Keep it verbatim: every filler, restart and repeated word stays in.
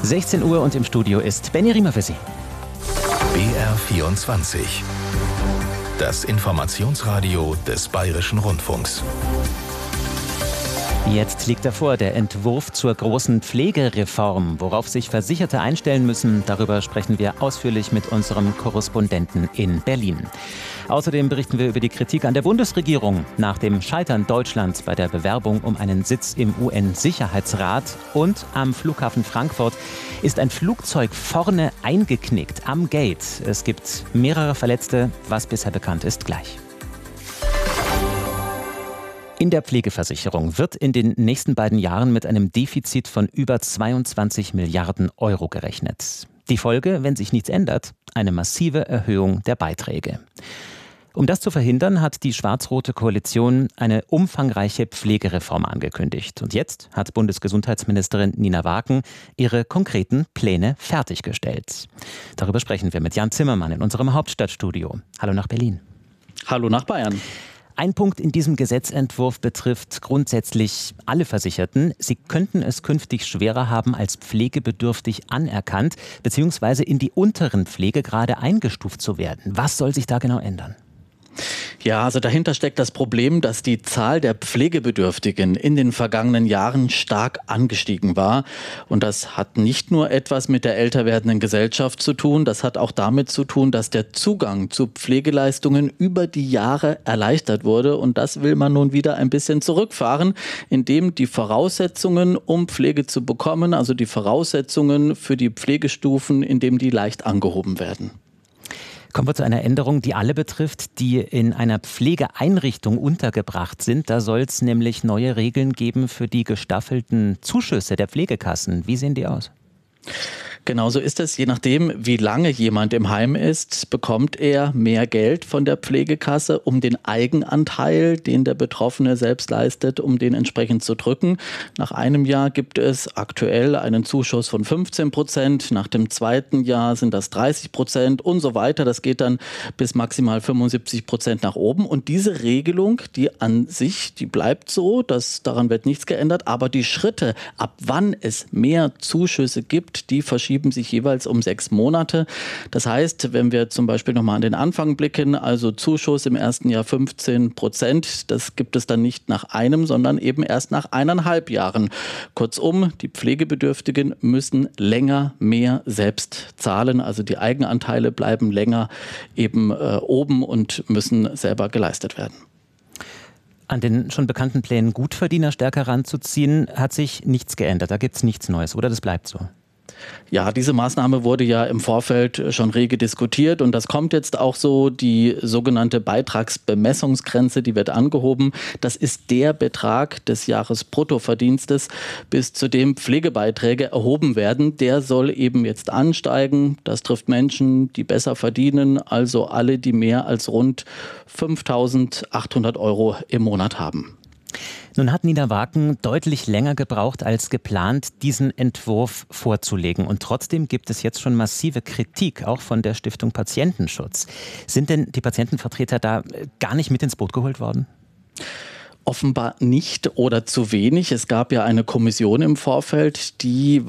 sechzehn Uhr und im Studio ist Benny Riemer für Sie. B R vierundzwanzig. Das Informationsradio des Bayerischen Rundfunks. Jetzt liegt davor der Entwurf zur großen Pflegereform. Worauf sich Versicherte einstellen müssen, darüber sprechen wir ausführlich mit unserem Korrespondenten in Berlin. Außerdem berichten wir über die Kritik an der Bundesregierung nach dem Scheitern Deutschlands bei der Bewerbung um einen Sitz im U N-Sicherheitsrat. Und am Flughafen Frankfurt ist ein Flugzeug vorne eingeknickt am Gate. Es gibt mehrere Verletzte. Was bisher bekannt ist, gleich. In der Pflegeversicherung wird in den nächsten beiden Jahren mit einem Defizit von über zweiundzwanzig Milliarden Euro gerechnet. Die Folge, wenn sich nichts ändert, eine massive Erhöhung der Beiträge. Um das zu verhindern, hat die schwarz-rote Koalition eine umfangreiche Pflegereform angekündigt. Und jetzt hat Bundesgesundheitsministerin Nina Waken ihre konkreten Pläne fertiggestellt. Darüber sprechen wir mit Jan Zimmermann in unserem Hauptstadtstudio. Hallo nach Berlin. Hallo nach Bayern. Ein Punkt in diesem Gesetzentwurf betrifft grundsätzlich alle Versicherten. Sie könnten es künftig schwerer haben, als pflegebedürftig anerkannt bzw. in die unteren Pflegegrade eingestuft zu werden. Was soll sich da genau ändern? Ja, also dahinter steckt das Problem, dass die Zahl der Pflegebedürftigen in den vergangenen Jahren stark angestiegen war. Und das hat nicht nur etwas mit der älter werdenden Gesellschaft zu tun, das hat auch damit zu tun, dass der Zugang zu Pflegeleistungen über die Jahre erleichtert wurde. Und das will man nun wieder ein bisschen zurückfahren, indem die Voraussetzungen, um Pflege zu bekommen, also die Voraussetzungen für die Pflegestufen, indem die leicht angehoben werden. Kommen wir zu einer Änderung, die alle betrifft, die in einer Pflegeeinrichtung untergebracht sind. Da soll es nämlich neue Regeln geben für die gestaffelten Zuschüsse der Pflegekassen. Wie sehen die aus? Genau so ist es. Je nachdem, wie lange jemand im Heim ist, bekommt er mehr Geld von der Pflegekasse, um den Eigenanteil, den der Betroffene selbst leistet, um den entsprechend zu drücken. Nach einem Jahr gibt es aktuell einen Zuschuss von fünfzehn Prozent. Nach dem zweiten Jahr sind das dreißig Prozent und so weiter. Das geht dann bis maximal fünfundsiebzig Prozent nach oben. Und diese Regelung, die an sich, die bleibt so. Das, daran wird nichts geändert. Aber die Schritte, ab wann es mehr Zuschüsse gibt, die verschieben sich jeweils um sechs Monate. Das heißt, wenn wir zum Beispiel nochmal an den Anfang blicken, also Zuschuss im ersten Jahr fünfzehn Prozent, das gibt es dann nicht nach einem, sondern eben erst nach eineinhalb Jahren. Kurzum, die Pflegebedürftigen müssen länger mehr selbst zahlen, also die Eigenanteile bleiben länger eben äh, oben und müssen selber geleistet werden. An den schon bekannten Plänen, Gutverdiener stärker ranzuziehen, hat sich nichts geändert. Da gibt es nichts Neues, oder? Das bleibt so. Ja, diese Maßnahme wurde ja im Vorfeld schon rege diskutiert und das kommt jetzt auch so. Die sogenannte Beitragsbemessungsgrenze, die wird angehoben. Das ist der Betrag des Jahresbruttoverdienstes, bis zu dem Pflegebeiträge erhoben werden. Der soll eben jetzt ansteigen. Das trifft Menschen, die besser verdienen, also alle, die mehr als rund fünftausendachthundert Euro im Monat haben. Nun hat Nina Waken deutlich länger gebraucht als geplant, diesen Entwurf vorzulegen. Und trotzdem gibt es jetzt schon massive Kritik, auch von der Stiftung Patientenschutz. Sind denn die Patientenvertreter da gar nicht mit ins Boot geholt worden? Offenbar nicht oder zu wenig. Es gab ja eine Kommission im Vorfeld, die